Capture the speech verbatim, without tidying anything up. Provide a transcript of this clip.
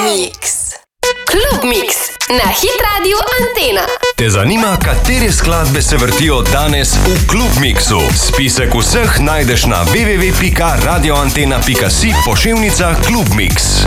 Mix. Klub Mix na Hit Radio Antena. Te zanima, katere skladbe se vrtijo danes v Klub Mixu? Spisek vseh najdeš na w w w pika radio antena pika si pošiljnica Klub Mix.